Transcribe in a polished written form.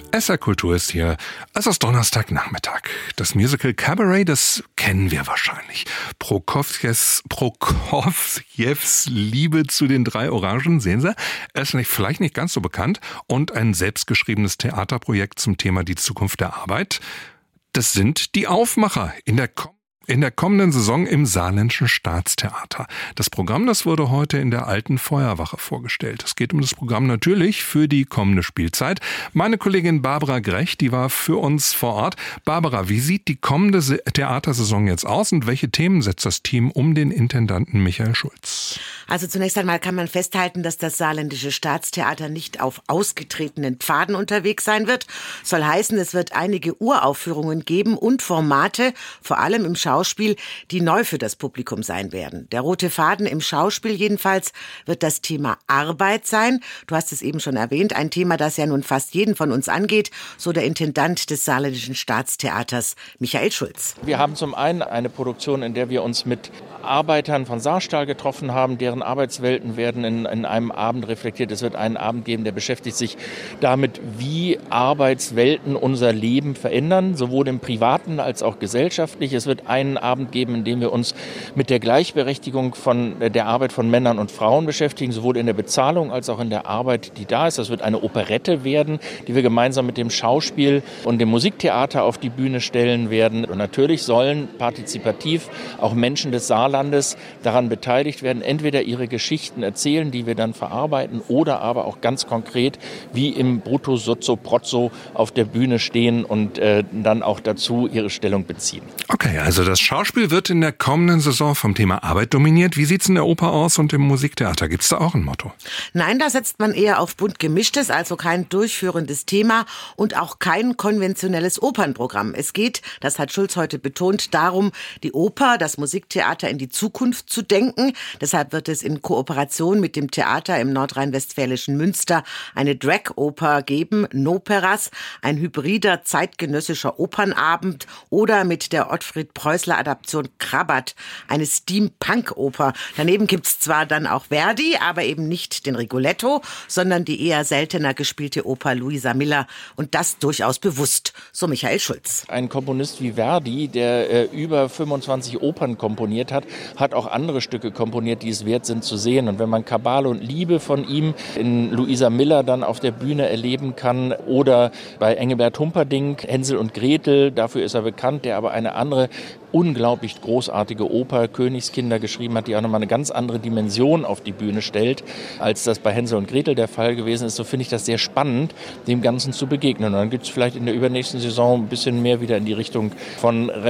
SR Kultur ist hier. Es ist Donnerstagnachmittag. Das Musical Cabaret, das kennen wir wahrscheinlich. Prokofjews Liebe zu den 3 Orangen, sehen Sie, ist vielleicht nicht ganz so bekannt. Und ein selbstgeschriebenes Theaterprojekt zum Thema die Zukunft der Arbeit. Das sind die Aufmacher in der kommenden Saison im Saarländischen Staatstheater. Das Programm, das wurde heute in der Alten Feuerwache vorgestellt. Es geht um das Programm natürlich für die kommende Spielzeit. Meine Kollegin Barbara Grech, die war für uns vor Ort. Barbara, wie sieht die kommende Theatersaison jetzt aus und welche Themen setzt das Team um den Intendanten Michael Schulz? Also zunächst einmal kann man festhalten, dass das Saarländische Staatstheater nicht auf ausgetretenen Pfaden unterwegs sein wird. Soll heißen, es wird einige Uraufführungen geben und Formate, vor allem im Schauspiel, die neu für das Publikum sein werden. Der rote Faden im Schauspiel jedenfalls wird das Thema Arbeit sein. Du hast es eben schon erwähnt, ein Thema, das ja nun fast jeden von uns angeht, so der Intendant des Saarländischen Staatstheaters, Michael Schulz. Wir haben zum einen eine Produktion, in der wir uns mit Arbeitern von Saarstahl getroffen haben, deren Arbeitswelten werden in einem Abend reflektiert. Es wird einen Abend geben, der beschäftigt sich damit, wie Arbeitswelten unser Leben verändern, sowohl im Privaten als auch gesellschaftlich. Es wird einen Abend geben, in dem wir uns mit der Gleichberechtigung von der Arbeit von Männern und Frauen beschäftigen, sowohl in der Bezahlung als auch in der Arbeit, die da ist. Das wird eine Operette werden, die wir gemeinsam mit dem Schauspiel und dem Musiktheater auf die Bühne stellen werden. Und natürlich sollen partizipativ auch Menschen des Saarlandes daran beteiligt werden, entweder ihre Geschichten erzählen, die wir dann verarbeiten, oder aber auch ganz konkret wie im Brutto, Sozzo, Prozzo auf der Bühne stehen und dann auch dazu ihre Stellung beziehen. Okay, also das Schauspiel wird in der kommenden Saison vom Thema Arbeit dominiert. Wie sieht's in der Oper aus und im Musiktheater? Gibt's da auch ein Motto? Nein, da setzt man eher auf bunt gemischtes, also kein durchführendes Thema und auch kein konventionelles Opernprogramm. Es geht, das hat Schulz heute betont, darum, die Oper, das Musiktheater in die Zukunft zu denken. Deshalb wird es in Kooperation mit dem Theater im nordrhein-westfälischen Münster eine Drag-Oper geben, Noperas, ein hybrider zeitgenössischer Opernabend, oder mit der Ottfried-Preußler-Adaption Krabat, eine Steampunk-Oper. Daneben gibt's zwar dann auch Verdi, aber eben nicht den Rigoletto, sondern die eher seltener gespielte Oper Luisa Miller, und das durchaus bewusst, so Michael Schulz. Ein Komponist wie Verdi, der über 25 Opern komponiert hat, hat auch andere Stücke komponiert, die es wert sind zu sehen. Und wenn man Kabale und Liebe von ihm in Luisa Miller dann auf der Bühne erleben kann, oder bei Engelbert Humperdinck, Hänsel und Gretel, dafür ist er bekannt, der aber eine andere unglaublich großartige Oper, Königskinder, geschrieben hat, die auch nochmal eine ganz andere Dimension auf die Bühne stellt, als das bei Hänsel und Gretel der Fall gewesen ist. So finde ich das sehr spannend, dem Ganzen zu begegnen. Und dann gibt es vielleicht in der übernächsten Saison ein bisschen mehr wieder in die Richtung von